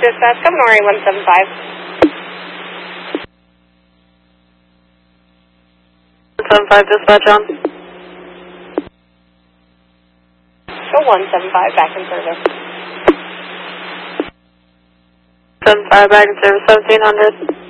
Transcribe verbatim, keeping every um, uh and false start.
Dispatch, Commodore one seven five. one seven five, dispatch on. Go one seven five, back in service. seven five, back in service, seventeen hundred.